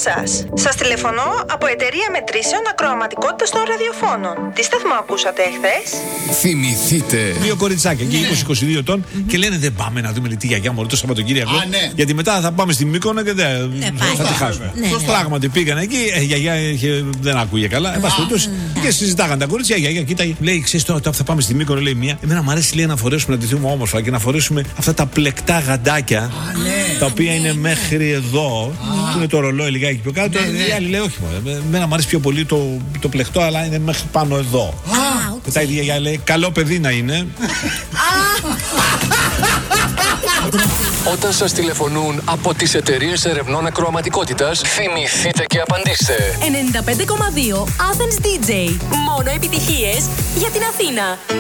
σας. Σας τηλεφωνώ από εταιρεία μετρήσεων ακροαματικότητας των ραδιοφώνων. Τι σταθμό ακούσατε εχθές? Θυμηθείτε. Δύο κοριτσάκια εκεί, 20-22 ετών, και λένε δεν πάμε να δούμε τη γιαγιά μου το Σαββατοκύριακο. Γιατί μετά θα πάμε στη Μύκονο και θα τη χάσουμε. Πράγματι πήγαν εκεί, η γιαγιά δεν άκουγε καλά. Και συζητάγαν τα κορίτσια. Η γιαγιά κοίταγε, λέει: ξέρεις τώρα που θα πάμε στη Μύκονο, λέει μία. Εμένα μου αρέσει, λέει, να φορέσουμε, να ντυθούμε όμορφα και να φορέσουμε αυτά τα πλεκτά γαντάκια, τα οποία είναι μέχρι εδώ, που είναι το ρολόι λιγάκι πιο κάτω. Η άλλη λέει: όχι, εμένα μου αρέσει πιο πολύ το πλεκτό, αλλά είναι μέχρι πάνω εδώ. Μετά η γιαγιά λέει: καλό παιδί να είναι. Όταν σας τηλεφωνούν από τις εταιρείες ερευνών ακροαματικότητας, θυμηθείτε και απαντήστε. 95,2 Athens DJ. Μόνο επιτυχίες για την Αθήνα.